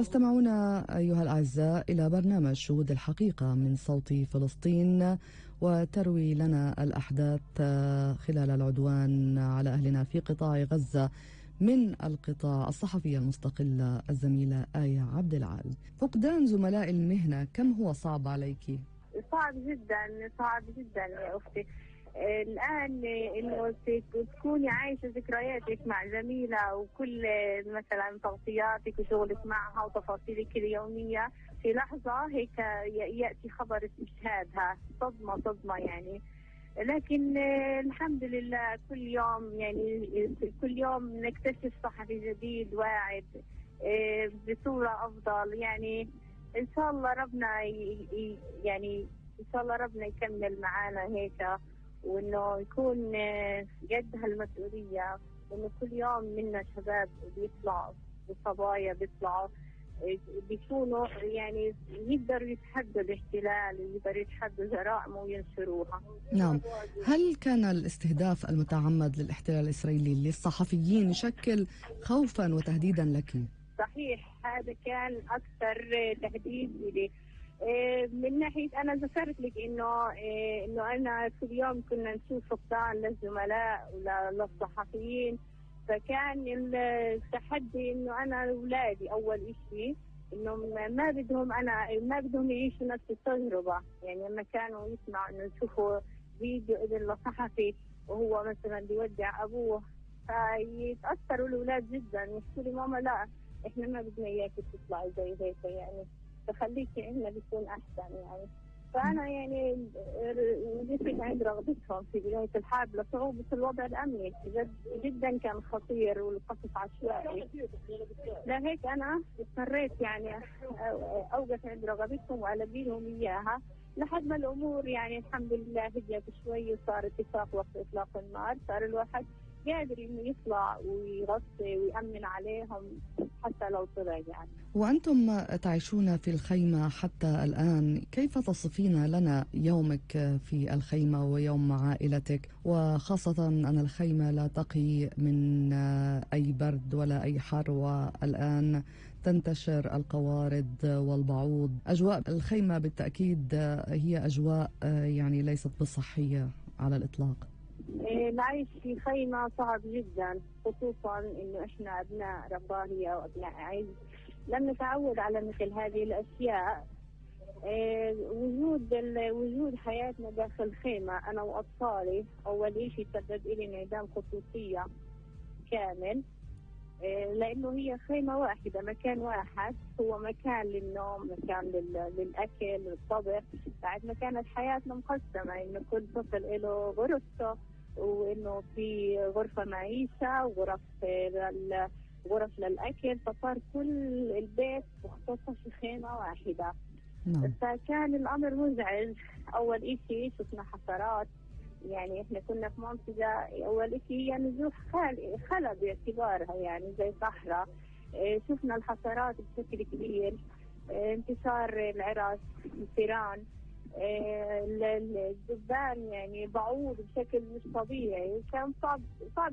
تستمعون أيها الأعزاء إلى برنامج شهود الحقيقة من صوت فلسطين، وتروي لنا الأحداث خلال العدوان على أهلنا في قطاع غزة من القطاع الصحفية المستقلة الزميلة آية عبد العال. فقدان زملاء المهنة كم هو صعب عليك؟ صعب جدا، صعب جدا يا أختي. الآن إنه تكوني عايشة ذكرياتك مع زميلة وكل مثلا تغطياتك وشغلك معها وتفاصيلك اليومية، في لحظة هيك يأتي خبر استشهادها، صدمة يعني. لكن الحمد لله كل يوم نكتشف صحفي جديد واعد بصورة أفضل. يعني إن شاء الله ربنا إن شاء الله ربنا يكمل معانا هيك، وإنه يكون قد هالمسؤولية، وإنه كل يوم منا شباب بيطلعوا وصبايا بيطلعوا بيكونوا يعني يقدروا يتحدوا الاحتلال ويقدروا يتحدوا جرائمه وينشروها. نعم، هل كان الاستهداف المتعمد للاحتلال الإسرائيلي للصحفيين يشكل خوفا وتهديدا لك؟ صحيح، هذا كان أكثر تهديد لي. من ناحية أنا ذكرت لك إنه أنا كل يوم كنا نشوف فقدان للزملاء وللصحفيين، فكان التحدي إنه أنا أولادي أول إشي إنهم ما بدهم يعيشوا نفس التجربة. يعني لما كانوا يسمعوا إنه يشوفوا فيديو ابن لصحفي وهو مثلا بيودع أبوه، فيتأثروا الأولاد جدا، يحكوا لي ماما لا إحنا ما بدنا إياكي تطلعي زي هيك، يعني فخليكي عندنا بيكون أحسن. يعني فأنا يعني وجدت عند رغبتهم في بداية الحرب لصعوبة الوضع الأمني جدا كان خطير والقصف عشوائي. لهيك أنا اضطريت يعني أوقف عند رغبتهم وألبي لهم إياها لحد ما الأمور يعني الحمد لله هديت شوي وصار اتفاق وقت إطلاق النار، صار الواحد قادر إنه يطلع ويغطي ويأمن عليهم حتى لو طلع. يعني وأنتم تعيشون في الخيمة حتى الآن، كيف تصفين لنا يومك في الخيمة ويوم عائلتك، وخاصة أن الخيمة لا تقي من أي برد ولا أي حر، والآن تنتشر القوارض والبعوض. أجواء الخيمة بالتأكيد هي أجواء يعني ليست بصحية على الإطلاق. العيش في خيمة صعب جدا، خصوصا إنه إحنا أبناء رفاهية وأبناء عز، لم نتعود على مثل هذه الأشياء. وجود حياتنا داخل خيمة أنا وأطفالي أول شيء سبب لي انعدام خصوصية كامل، لأنه هي خيمة واحدة، مكان واحد، هو مكان للنوم، مكان للأكل والطبخ. بعد ما كانت حياتنا مقسمة إنه كل طفل له غرفته، وإنه في غرفة معيشة غرف للأكل، فصار كل البيت مختص في خيمة واحدة. فكان الأمر مزعج. أول إشي شفنا حشرات، يعني إحنا كنا في منطقة أول إشي هي نزوح خلا باعتبارها يعني زي صحراء. شفنا الحشرات بشكل كبير، انتشار العرس، الفيران، الذبان، يعني بعوض بشكل مش طبيعي. كان صعب